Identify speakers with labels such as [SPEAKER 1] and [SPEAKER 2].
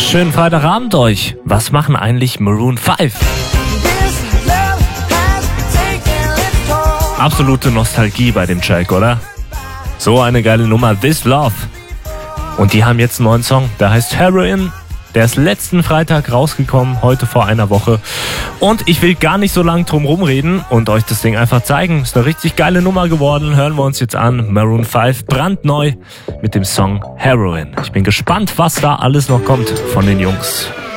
[SPEAKER 1] Schönen Freitagabend euch. Was machen eigentlich Maroon 5? Absolute Nostalgie bei dem Track, oder? So eine geile Nummer, This Love. Und die haben jetzt einen neuen Song, der heißt Heroin. Der ist letzten Freitag rausgekommen, heute vor einer Woche. Und ich will gar nicht so lange drum rumreden und euch das Ding einfach zeigen. Ist eine richtig geile Nummer geworden. Hören wir uns jetzt an. Maroon 5, brandneu mit dem Song Heroin. Ich bin gespannt, was da alles noch kommt von den Jungs.